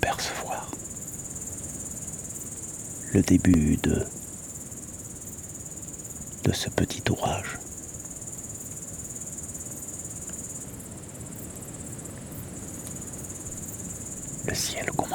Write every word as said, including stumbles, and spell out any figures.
apercevoir le début de, de ce petit orage. Le ciel commence